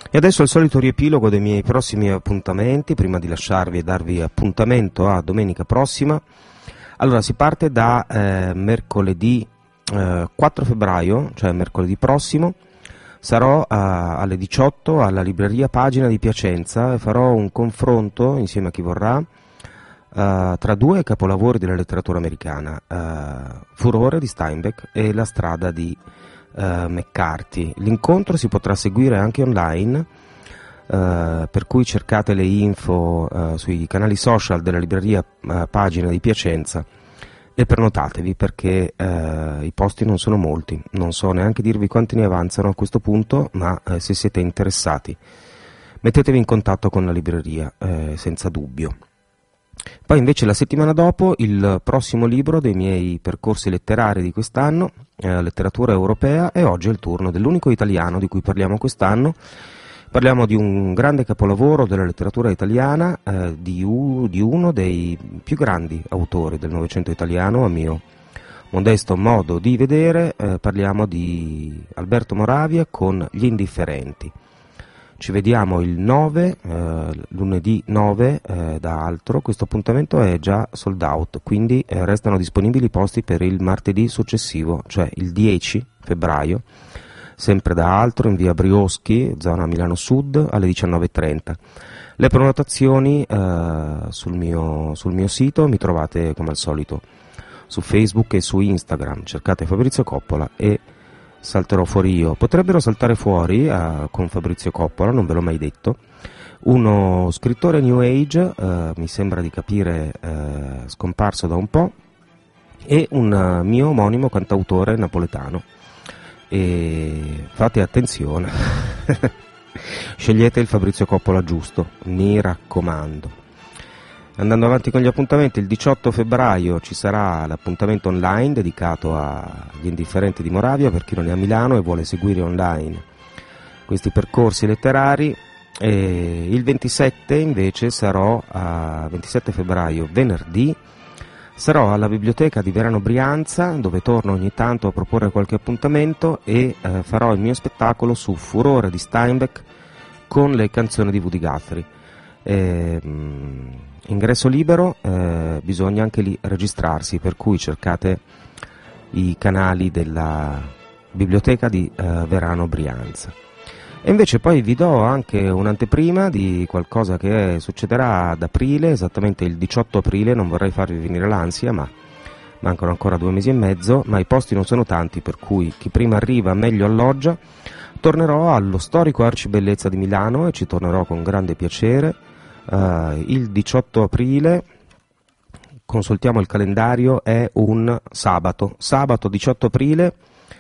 E adesso il solito riepilogo dei miei prossimi appuntamenti, prima di lasciarvi e darvi appuntamento a domenica prossima. Allora, si parte da mercoledì 4 febbraio, cioè mercoledì prossimo. Sarò alle 18 alla libreria Pagina di Piacenza e farò un confronto insieme a chi vorrà tra due capolavori della letteratura americana, Furore di Steinbeck e La strada di McCarthy. L'incontro si potrà seguire anche online, per cui cercate le info sui canali social della libreria Pagina di Piacenza e prenotatevi, perché i posti non sono molti, non so neanche dirvi quanti ne avanzano a questo punto, ma se siete interessati mettetevi in contatto con la libreria, senza dubbio. Poi invece la settimana dopo il prossimo libro dei miei percorsi letterari di quest'anno, letteratura europea, e oggi è il turno dell'unico italiano di cui parliamo quest'anno. Parliamo di un grande capolavoro della letteratura italiana, di uno dei più grandi autori del Novecento italiano, a mio modesto modo di vedere. Parliamo di Alberto Moravia con Gli Indifferenti. Ci vediamo il 9, lunedì 9 da Altro. Questo appuntamento è già sold out, quindi restano disponibili posti per il martedì successivo, cioè il 10 febbraio, sempre da Altro, in via Brioschi, zona Milano Sud, alle 19:30. Le prenotazioni sul mio sito mi trovate come al solito su Facebook e su Instagram, cercate Fabrizio Coppola e salterò fuori io. Potrebbero saltare fuori con Fabrizio Coppola, non ve l'ho mai detto, uno scrittore New Age, mi sembra di capire scomparso da un po', e un mio omonimo cantautore napoletano. E fate attenzione, scegliete il Fabrizio Coppola giusto, mi raccomando. Andando avanti con gli appuntamenti, il 18 febbraio ci sarà l'appuntamento online dedicato agli Indifferenti di Moravia, per chi non è a Milano e vuole seguire online questi percorsi letterari. E il 27 invece 27 febbraio, venerdì, sarò alla biblioteca di Verano Brianza, dove torno ogni tanto a proporre qualche appuntamento, e farò il mio spettacolo su Furore di Steinbeck con le canzoni di Woody Guthrie. Ingresso libero, bisogna anche lì registrarsi, per cui cercate i canali della biblioteca di Verano Brianza. E invece poi vi do anche un'anteprima di qualcosa che succederà ad aprile, esattamente il 18 aprile. Non vorrei farvi venire l'ansia, ma mancano ancora 2 mesi e mezzo, ma i posti non sono tanti, per cui chi prima arriva meglio alloggia. Tornerò allo storico Arcibellezza di Milano e ci tornerò con grande piacere. Il 18 aprile, consultiamo il calendario, è un sabato 18 aprile.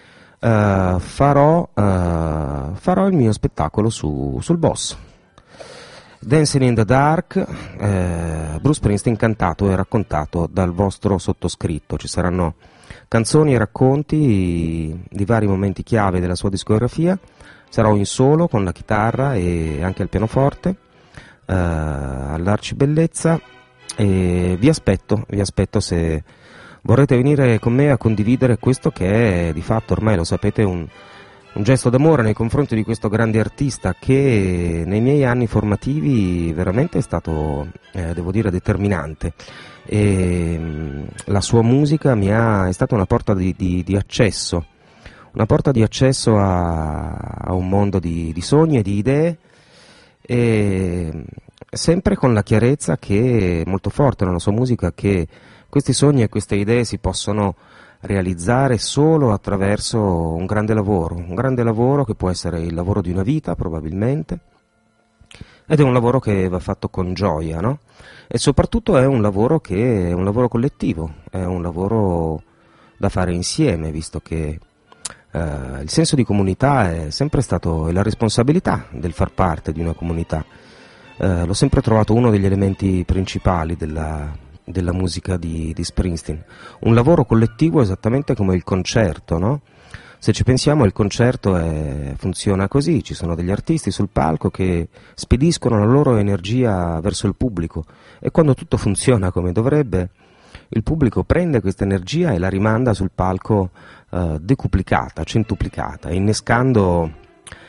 Farò il mio spettacolo sul Boss, Dancing in the Dark, Bruce Springsteen cantato e raccontato dal vostro sottoscritto. Ci saranno canzoni e racconti di vari momenti chiave della sua discografia. Sarò in solo con la chitarra e anche il pianoforte all'Arcibellezza, e vi aspetto se vorrete venire con me a condividere questo che è di fatto, ormai lo sapete, un gesto d'amore nei confronti di questo grande artista che nei miei anni formativi veramente è stato, devo dire, determinante. E la sua musica è stata una porta di accesso, a un mondo di sogni e di idee, e sempre con la chiarezza che è molto forte nella sua musica, che questi sogni e queste idee si possono realizzare solo attraverso un grande lavoro che può essere il lavoro di una vita probabilmente, ed è un lavoro che va fatto con gioia, no? E soprattutto è un lavoro che è un lavoro collettivo, è un lavoro da fare insieme, visto che il senso di comunità è sempre stato, e la responsabilità del far parte di una comunità, l'ho sempre trovato uno degli elementi principali della musica di Springsteen. Un lavoro collettivo esattamente come il concerto, no? Se ci pensiamo, il concerto funziona così: ci sono degli artisti sul palco che spediscono la loro energia verso il pubblico, e quando tutto funziona come dovrebbe, il pubblico prende questa energia e la rimanda sul palco decuplicata, centuplicata, innescando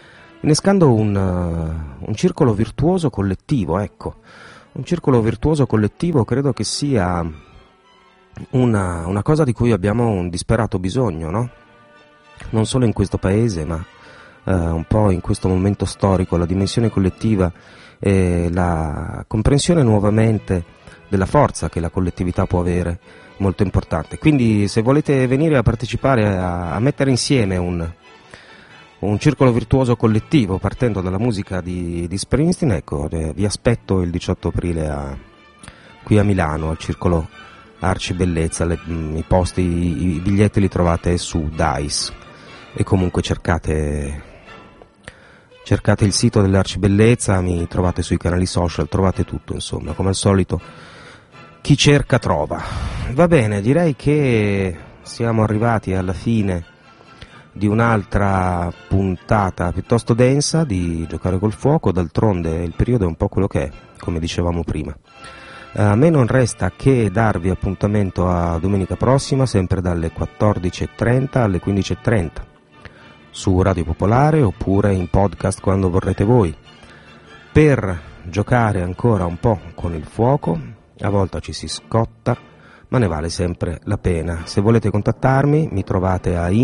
innescando un circolo virtuoso collettivo, ecco. Un circolo virtuoso collettivo credo che sia una cosa di cui abbiamo un disperato bisogno, no? Non solo in questo paese, ma un po' in questo momento storico, la dimensione collettiva e la comprensione nuovamente della forza che la collettività può avere, molto importante. Quindi se volete venire a partecipare a mettere insieme un circolo virtuoso collettivo partendo dalla musica di Springsteen, ecco, vi aspetto il 18 aprile qui a Milano, al Circolo Arci Bellezza. I posti, i biglietti li trovate su Dice e comunque cercate il sito dell'Arci Bellezza, mi trovate sui canali social, trovate tutto, insomma, come al solito chi cerca trova. Va bene, direi che siamo arrivati alla fine di un'altra puntata piuttosto densa di Giocare col Fuoco. D'altronde il periodo è un po' quello che è, come dicevamo prima. A me non resta che darvi appuntamento a domenica prossima, sempre dalle 14.30 alle 15.30, su Radio Popolare oppure in podcast quando vorrete voi, per giocare ancora un po' con il fuoco. A volte ci si scotta, ma ne vale sempre la pena. Se volete contattarmi mi trovate a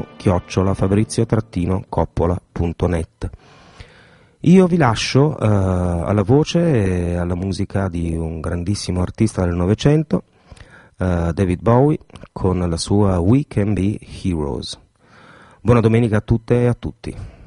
info@fabrizio-coppola.net. Io vi lascio alla voce e alla musica di un grandissimo artista del Novecento, David Bowie, con la sua We Can Be Heroes. Buona domenica a tutte e a tutti.